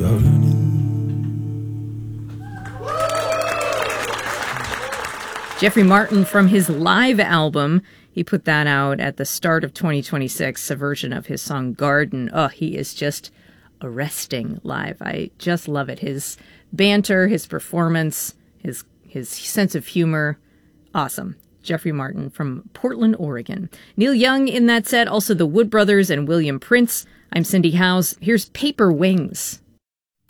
Jeffrey Martin from his live album. He put that out at the start of 2026, a version of his song Garden. Oh, he is just arresting live. I just love it. His banter, his performance, his sense of humor. Awesome. Jeffrey Martin from Portland, Oregon. Neil Young in that set, also the Wood Brothers and William Prince. I'm Cindy Howes. Here's Paper Wings.